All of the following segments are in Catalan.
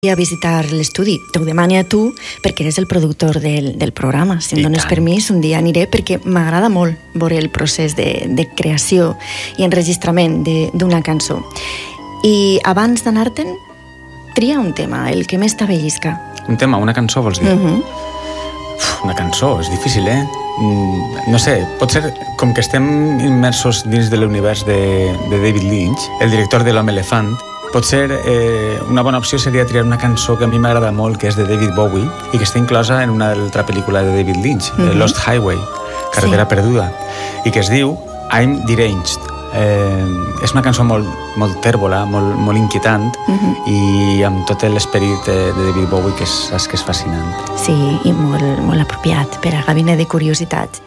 a visitar l'estudi. T'ho demane a tu perquè eres el productor del programa. Si em dones permís, un dia aniré perquè m'agrada molt veure el procés de creació i enregistrament d'una cançó. I abans d'anar-te'n, tria un tema, el que més t'avellisca. Un tema, una cançó, vols dir? Una cançó, és difícil, eh? No sé, pot ser, com que estem immersos dins de l'univers de David Lynch, el director de l'Home Elefant, potser una bona opció seria triar una cançó que a mi m'agrada molt, que és de David Bowie, i que està inclosa en una altra pel·lícula de David Lynch, Lost Highway, Carretera Perduda, i que es diu I'm Deranged. És una cançó molt tèrbola, molt inquietant, i amb tot l'esperit de David Bowie, que saps que és fascinant. Sí, i molt apropiat per a Gabinet de Curiositats.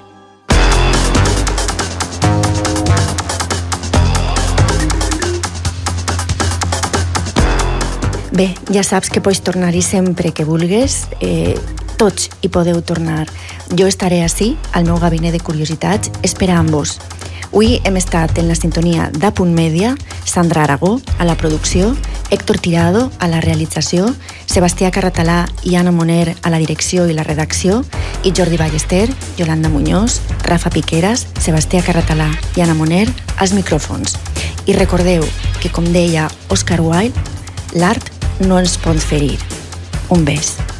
Bé, ja saps que pots tornar-hi sempre que vulguis. Tots hi podeu tornar. Jo estaré ací, al meu Gabinet de Curiositats, esperant-vos. Avui hem estat en la sintonia d'Apunt Mèdia, Sandra Aragó a la producció, Héctor Tirado a la realització, Sebastià Carratalà i Anna Moner a la direcció i la redacció, i Jordi Ballester, Yolanda Muñoz, Rafa Piqueras, Sebastià Carratalà i Anna Moner als micròfons. I recordeu que, com deia Oscar Wilde, l'art no ens pot ferir. Un bes.